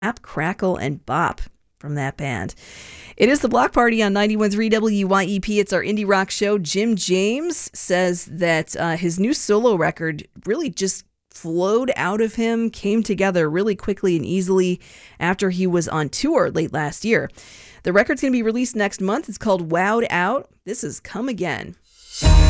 Snap, Crackle, and Bop from that band. It is the Block Party on 91.3 WYEP. It's our indie rock show. Jim James says that his new solo record really just flowed out of him, came together really quickly and easily after he was on tour late last year. The record's going to be released next month. It's called Wowed Out. This is Come Again.